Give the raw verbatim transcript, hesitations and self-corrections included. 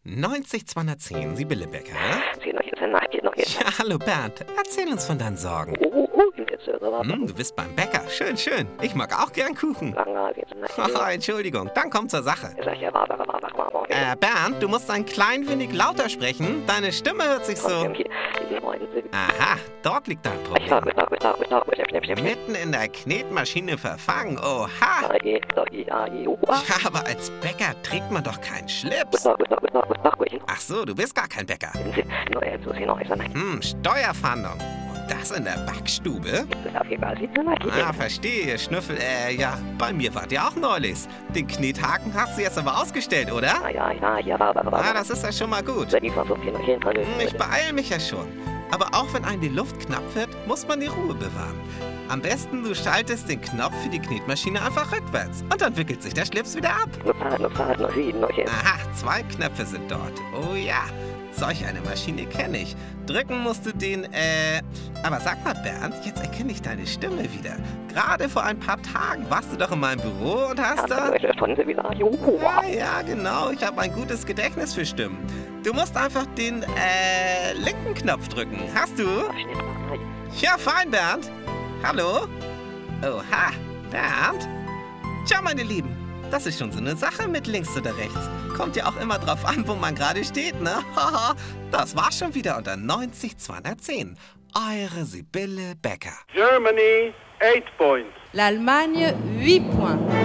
neunzig zweihundertzehn, Sibylle Becker. Ja, hallo Bernd, erzähl uns von deinen Sorgen. Hm, du bist beim Bäcker, schön, schön. Ich mag auch gern Kuchen. Oh, Entschuldigung, dann komm zur Sache. Äh, Bernd, du musst ein klein wenig lauter sprechen. Deine Stimme hört sich so... Aha, dort liegt dein Problem. Mitten in der Knetmaschine verfangen, oha. Ja, aber als Bäcker trägt man doch keinen Schlips. Ach so, du bist gar kein Bäcker. Hm, Steuerfahndung. Und das in der Backstube? Ah, verstehe, Schnüffel. Äh, ja, bei mir wart ihr auch neulich. Den Knethaken hast du jetzt aber ausgestellt, oder? Ah, das ist ja schon mal gut. Hm, ich beeil mich ja schon. Aber auch wenn einem die Luft knapp wird, muss man die Ruhe bewahren. Am besten, du schaltest den Knopf für die Knetmaschine einfach rückwärts. Und dann wickelt sich der Schlips wieder ab. Aha, zwei Knöpfe sind dort. Oh ja, solch eine Maschine kenne ich. Drücken musst du den, äh... Aber sag mal, Bernd, jetzt erkenne ich deine Stimme wieder. Gerade vor ein paar Tagen warst du doch in meinem Büro und hast da... Ja, ja, genau. Ich habe ein gutes Gedächtnis für Stimmen. Du musst einfach den, äh, linken Knopf drücken. Hast du? Ja, fein, Bernd. Hallo? Oha, Bernd? Tja, meine Lieben, das ist schon so eine Sache mit links oder rechts. Kommt ja auch immer drauf an, wo man gerade steht, ne? Haha, das war's schon wieder unter neunzig zweihundertzehn. Eure Sibylle Becker. Germany, eight points. L'Allemagne, huit points.